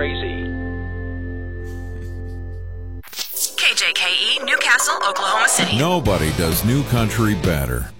crazy. KJKE, Newcastle, Oklahoma City. Nobody does new country better.